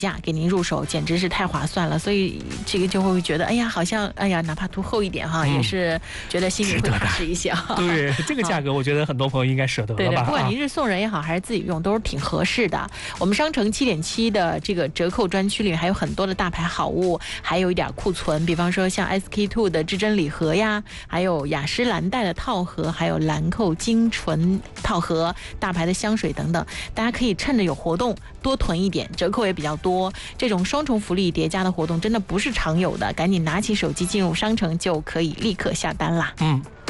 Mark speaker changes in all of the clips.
Speaker 1: 价给您入手，简直是太划算了。所以这个就会觉得，哎呀，好像哎呀，哪怕涂厚一点哈，也是觉得心里会踏实一些。
Speaker 2: 对，这个价格我觉得很多朋友应该舍得了吧？
Speaker 1: 对，不管您是送人也好，还是自己用，都是挺合适的。我们商城7.7的这个折扣专区里还有很多的大牌好物，还有一点库存，比方说像 SK2 的至臻礼盒呀，还有雅诗兰黛的套盒，还有兰蔻精纯套盒，大牌的香水等等，大家可以趁着有活动多囤一点，折扣也比较多。这种双重福利叠加的活动真的不是常有的，赶紧拿起手机进入商城就可以立刻下单啦。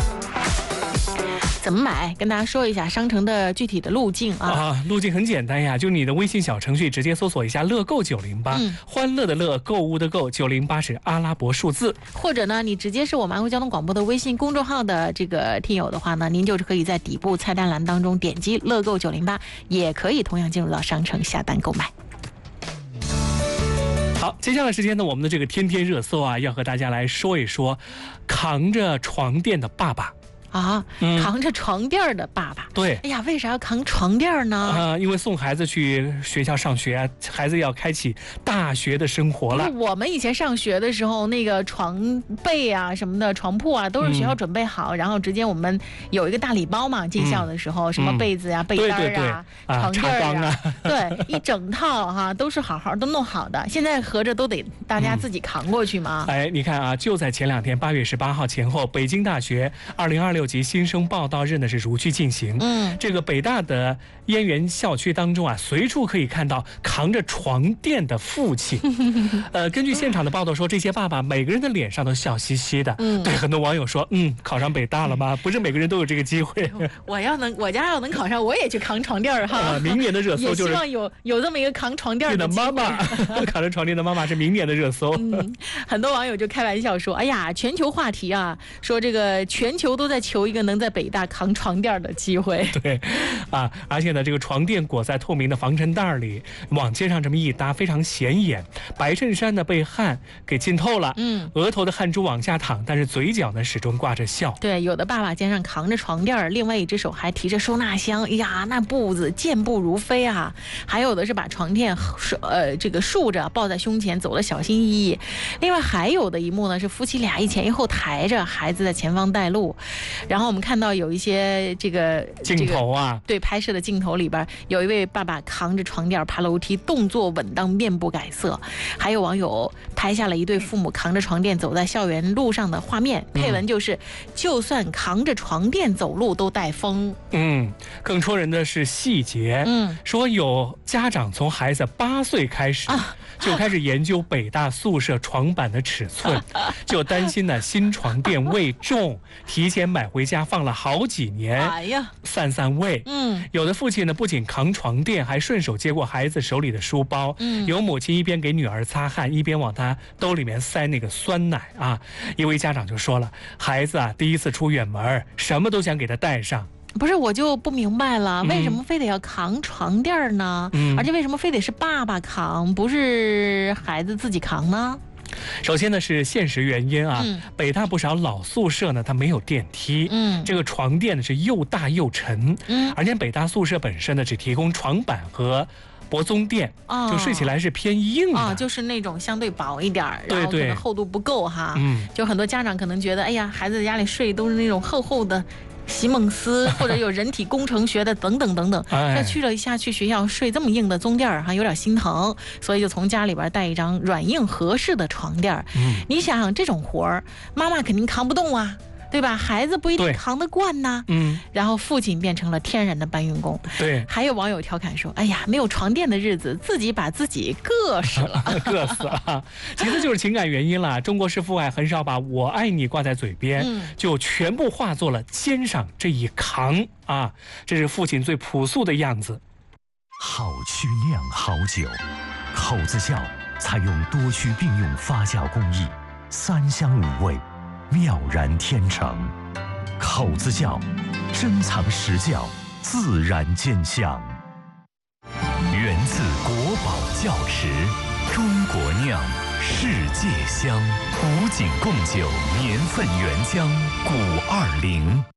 Speaker 1: 怎么买？跟大家说一下商城的具体的路径啊。
Speaker 2: 路径很简单呀，就你的微信小程序直接搜索一下乐购908，欢乐的乐，购物的购，908是阿拉伯数字。
Speaker 1: 或者呢，你直接是我们安徽交通广播的微信公众号的这个听友的话呢，您就是可以在底部菜单栏当中点击乐购908，也可以同样进入到商城下单购买。
Speaker 2: 好，接下来时间呢，我们的这个天天热搜啊，要和大家来说一说扛着床垫的爸爸。
Speaker 1: 扛着床垫的爸爸。
Speaker 2: 对，
Speaker 1: 哎呀，为啥要扛床垫呢？
Speaker 2: 因为送孩子去学校上学，孩子要开启大学的生活了。
Speaker 1: 我们以前上学的时候，那个床被啊什么的，床铺啊都是学校准备好，然后直接我们有一个大礼包嘛，进校的时候，什么被子呀、被单啊、床垫啊，对，一整套哈，都是好好都弄好的。现在合着都得大家自己扛过去嘛。
Speaker 2: 你看啊，就在前2天8月18号前后，北京大学2026级新生报到日呢是如期进行。这个北大的燕园校区当中啊，随处可以看到扛着床垫的父亲。根据现场的报道说，这些爸爸每个人的脸上都笑嘻嘻的。对，很多网友说，考上北大了吗？不是每个人都有这个机会。
Speaker 1: 我家要能考上，我也去扛床垫哈。
Speaker 2: 明年的热搜就是
Speaker 1: 也希望有这么一个扛床垫的
Speaker 2: 妈妈，扛着床垫的妈妈是明年的热搜。
Speaker 1: 很多网友就开玩笑说，哎呀，全球话题啊，说这个全球都在求一个能在北大扛床垫的机会。
Speaker 2: 对，而且呢，这个床垫裹在透明的防尘袋里，往肩上这么一搭，非常显眼。白衬衫呢被汗给浸透了，额头的汗珠往下淌，但是嘴角呢始终挂着笑。
Speaker 1: 对，有的爸爸肩上扛着床垫，另外一只手还提着收纳箱，哎呀，那步子健步如飞啊。还有的是把床垫这个竖着抱在胸前，走得小心翼翼。另外还有的一幕呢，是夫妻俩一前一后抬着孩子在前方带路。然后我们看到有一些这个
Speaker 2: 镜头啊，
Speaker 1: 对，拍摄的镜头里边有一位爸爸扛着床垫爬楼梯，动作稳当，面不改色。还有网友拍下了一对父母扛着床垫走在校园路上的画面，配文就是就算扛着床垫走路都带风。
Speaker 2: 更戳人的是细节，说有家长从孩子8岁开始就开始研究北大宿舍床板的尺寸，就担心呢新床垫未重，提前买回家放了好几年，散味。有的父亲呢不仅扛床垫，还顺手接过孩子手里的书包。有母亲一边给女儿擦汗，一边往她兜里面塞那个酸奶啊。一位家长就说了，孩子啊第一次出远门，什么都想给他带上。
Speaker 1: 不是，我就不明白了，为什么非得要扛床垫呢？而且为什么非得是爸爸扛，不是孩子自己扛呢？
Speaker 2: 首先呢是现实原因啊，北大不少老宿舍呢它没有电梯，这个床垫呢是又大又沉，而且北大宿舍本身呢只提供床板和泊松垫，就睡起来是偏硬的，
Speaker 1: 就是那种相对薄一点，然后可能厚度不够哈。就很多家长可能觉得，哎呀，孩子在家里睡都是那种厚厚的席梦思，或者有人体工程学的等等等等，那去学校睡这么硬的棕垫还有点心疼，所以就从家里边带一张软硬合适的床垫。你想想这种活儿，妈妈肯定扛不动啊，对吧？孩子不一定扛得惯呐。然后父亲变成了天然的搬运工。
Speaker 2: 对，
Speaker 1: 还有网友调侃说，哎呀，没有床垫的日子，自己把自己硌死了。
Speaker 2: 硌死了。其实就是情感原因了。中国式父爱很少把我爱你挂在嘴边，就全部化作了肩上这一扛啊，这是父亲最朴素的样子。
Speaker 3: 好曲酿好酒，口子窖采用多区并用发酵工艺，3香5味，妙然天成。口子窖，珍藏实窖，自然见香。源自国宝窖池，中国酿，世界香。古井贡酒年份原浆，520。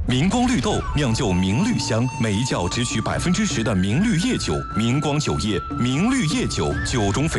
Speaker 4: 明光绿豆酿就明绿香，每一窖只取10%的明绿叶酒。明光酒业，明绿叶酒，酒中